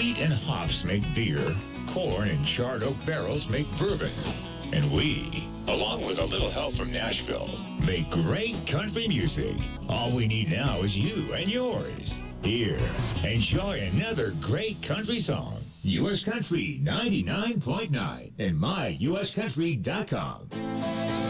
Wheat and hops make beer. Corn and charred oak barrels make bourbon. And we, along with a little help from Nashville, make great country music. All we need now is you and yours. Here, enjoy another great country song. U.S. Country 99.9 and myuscountry.com.